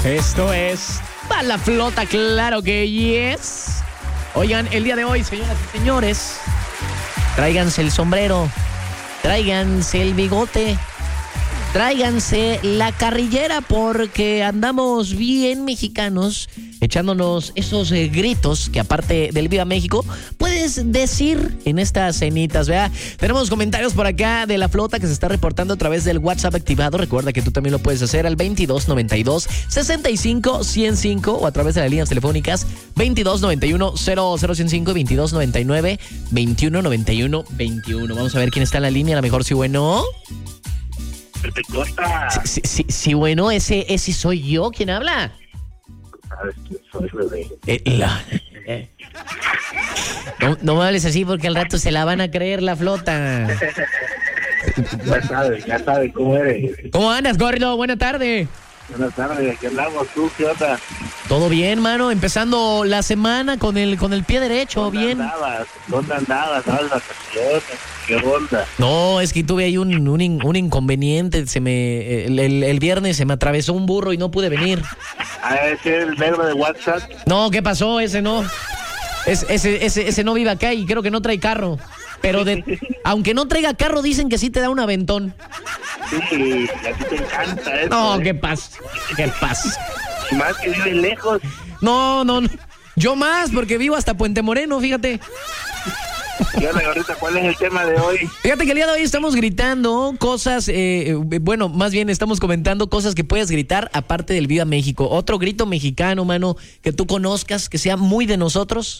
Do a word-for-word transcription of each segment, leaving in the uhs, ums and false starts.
Esto es Pa' la Flota, claro que yes. Oigan, el día de hoy, señoras y señores, tráiganse el sombrero, tráiganse el bigote, tráiganse la carrillera, porque andamos bien mexicanos, echándonos esos eh, gritos que, aparte del Viva México, puedes decir en estas cenitas, ¿verdad? Tenemos comentarios por acá de la Flota que se está reportando a través del WhatsApp activado. Recuerda que tú también lo puedes hacer al veintidós noventa y dos sesenta y cinco ciento cinco o a través de las líneas telefónicas veintidós noventa y uno cero cero ciento cinco y veintidós noventa y nueve veintiuno noventa y uno veintiuno. Vamos a ver quién está en la línea. A lo mejor sí, bueno. Pepe Costa. Sí, sí, sí, bueno, ese, ese soy yo. ¿Quién habla? Sabes quién soy, bebé. Eh, la, eh. No, no me hables así porque al rato se la van a creer la Flota. Ya sabes, ya sabes cómo eres. ¿Cómo andas, gordo? Buena tarde. Buenas tardes, ¿qué andamos tú? ¿Qué onda? Todo bien, mano, empezando la semana con el con el pie derecho, ¿Dónde bien. andabas? ¿Dónde andabas? ¿Andabas vacaciones? ¿Qué onda? No, es que tuve ahí un, un, in- un inconveniente, se me el, el, el viernes se me atravesó un burro y no pude venir. Ah, ese es el negro de WhatsApp. No, ¿qué pasó? Ese no. Es, ese, ese, ese no vive acá y creo que no trae carro. Pero de, aunque no traiga carro, dicen que sí te da un aventón. Sí, a ti te encanta eso. No, ¿eh? qué paz, qué paz. Y más que vive lejos. No, no, no. Yo más, porque vivo hasta Puente Moreno, fíjate. ¿Qué onda, ahorita? ¿Cuál es el tema de hoy? Fíjate que el día de hoy estamos gritando cosas, eh, eh, bueno, más bien estamos comentando cosas que puedes gritar aparte del Viva México. Otro grito mexicano, mano, que tú conozcas, que sea muy de nosotros.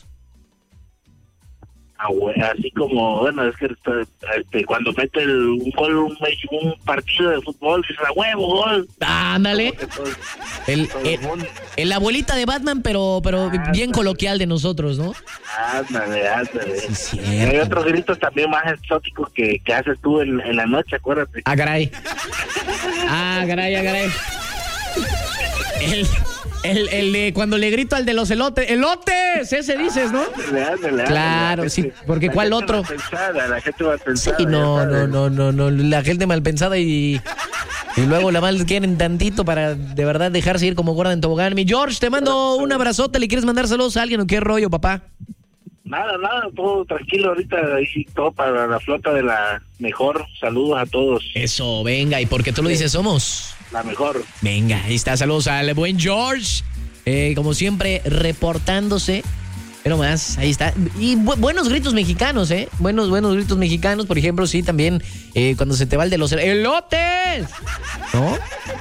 Ah, güey, así como, bueno, es que este, cuando mete el, un gol, un, un partido de fútbol, dices, a huevo, gol. Ándale. Como que todo- El, todo el el, mundo. el abuelita de Batman, pero, pero Ándale. bien coloquial de nosotros, ¿no? Ándale, ándale. Sí, Y hay cierto. otros gritos también más exóticos que, que haces tú en, en la noche, acuérdate. Ah, caray. Ah, caray, ah, caray. El, el, el de cuando le grito al de los elotes. ¡Elotes! Ese dices, ¿no? Ándale, ándale, Claro, ándale. sí, porque La ¿cuál gente otro? malpensada, la gente mal Sí, pensada. no, no, no, no, no. La gente mal pensada y, y luego la mal quieren tantito para de verdad dejarse ir como gorda en tobogán. Mi George, te mando un abrazote. ¿Le quieres mandar saludos a alguien o qué rollo, papá? Nada, nada, todo tranquilo ahorita, ahí todo para la Flota de la mejor. Saludos a todos. Eso, venga, y porque tú lo dices, somos. La mejor. Venga, ahí está, saludos al buen George. Eh, como siempre, reportándose. Pero más, ahí está. Y bu- buenos gritos mexicanos, ¿eh? Buenos, buenos gritos mexicanos. Por ejemplo, sí, también eh, cuando se te va el de los elotes. ¿No?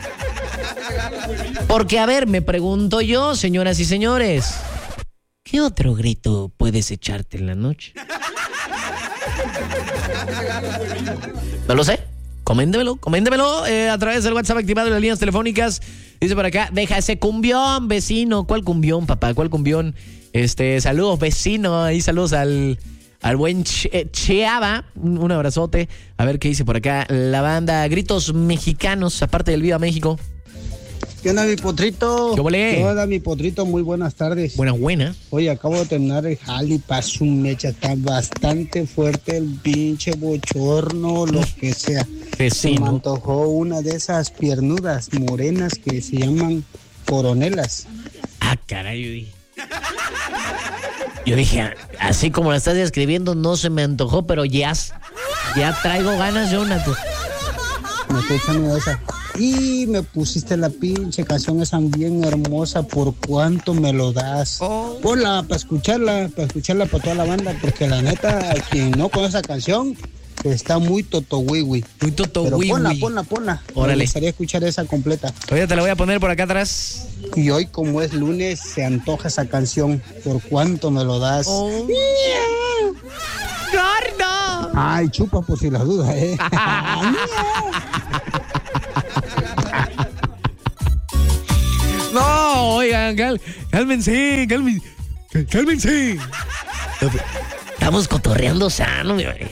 Porque, a ver, me pregunto yo, señoras y señores, ¿qué otro grito puedes echarte en la noche? No lo sé. Coméntemelo, coméntemelo eh, a través del WhatsApp activado de las líneas telefónicas. Dice por acá, deja ese cumbión, vecino. ¿Cuál cumbión, papá? ¿Cuál cumbión? Este, saludos, vecino. Ahí saludos al, al buen Ch- eh, Cheaba. Un, un abrazote. A ver qué dice por acá la banda. Gritos mexicanos, aparte del Viva México. ¿Qué onda, mi potrito? ¿Qué ole? ¿Qué onda, mi potrito? Muy buenas tardes. Buena, buena. Oye, acabo de terminar el jale y paso un mecha. Está bastante fuerte el pinche bochorno, lo que sea. Se me Vecino. antojó una de esas piernudas morenas que se llaman coronelas. Ah, caray, yo dije. Yo dije, "Ah, así como la estás describiendo, no se me antojó, pero ya, ya traigo ganas, Jonathan. Me estoy echando esa. Y me pusiste la pinche canción esa bien hermosa. ¿Por cuánto me lo das? Oh. Ponla para escucharla, para escucharla para toda la banda. Porque la neta, quien no conoce esa canción, está muy totowiwi. Muy toto, Pero wi, ponla, wi. ponla, ponla. Órale. Me gustaría escuchar esa completa. Ahorita te la voy a poner por acá atrás. Y hoy, como es lunes, se antoja esa canción. ¿Por cuánto me lo das? Oh. ¡Gordo! Ay, chupa por si las dudas, ¿eh? No, oigan, cal- cálmense, cálmense, cálmense. Estamos cotorreando sano, mi güey.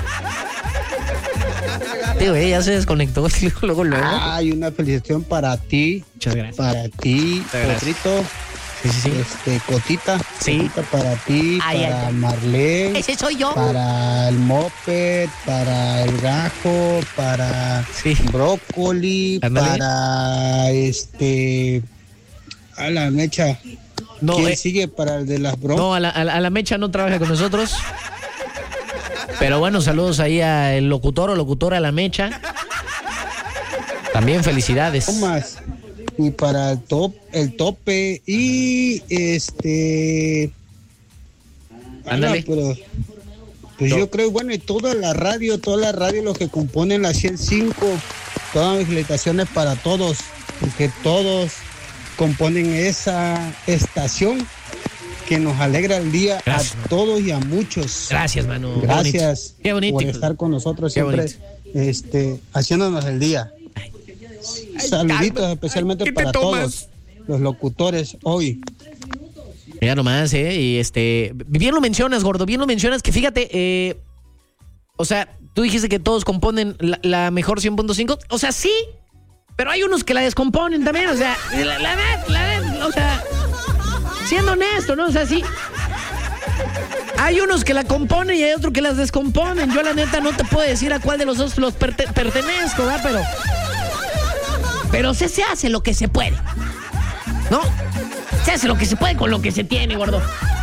Tío, güey, ya se desconectó. Luego, luego. Ay, una felicitación para ti. Muchas gracias. Para ti, Muchas gracias. Potrito. Sí, sí, sí. Este, Cotita. Sí. Cotita para ti, Ay, para ay, ay. Marlene. Ese soy yo. Para el moped, para el gajo, para Sí. brócoli, Ándale. para este A la Mecha. No, ¿Quién eh, sigue para el de las bromas? no a, la, a, la, a la Mecha no trabaja con nosotros. Pero bueno, saludos ahí al locutor o locutora La Mecha. También felicidades. Más. Y para el top, el tope y este. Ándale. Ah, pero, pues Top. yo creo, bueno, y toda la radio, toda la radio, los que componen la ciento cinco, todas mis felicitaciones para todos, porque todos componen esa estación que nos alegra el día. Gracias. A todos y a muchos. Gracias, mano. Gracias Qué bonito. por estar con nosotros Qué siempre, bonito. este, haciéndonos el día. Saluditos calma. especialmente Ay, ¿qué te para tomas? todos los locutores hoy. Ya nomás, ¿eh? Y este. Bien lo mencionas, gordo. Bien lo mencionas que fíjate, eh, o sea, tú dijiste que todos componen la, la mejor cien punto cinco. O sea, sí. Pero hay unos que la descomponen también. O sea, la, la, la, la- o sea, siendo honesto, ¿no? O sea, sí. Hay unos que la componen y hay otros que las descomponen. Yo, la neta, no te puedo decir a cuál de los dos los perte- pertenezco, ¿verdad? Pero. Pero se, se hace lo que se puede. ¿No? Se hace lo que se puede con lo que se tiene, gordo.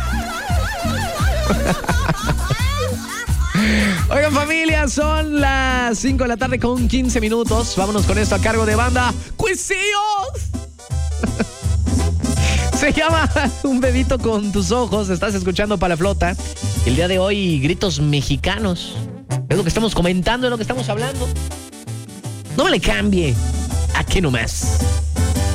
Oigan, familia, son las cinco de la tarde con quince minutos. Vámonos con esto a cargo de banda Cuisillos. Se llama Un bebito con tus ojos. Estás escuchando Pa' la Flota. El día de hoy, gritos mexicanos. Es lo que estamos comentando, es lo que estamos hablando. No me le cambie. Aquí nomás.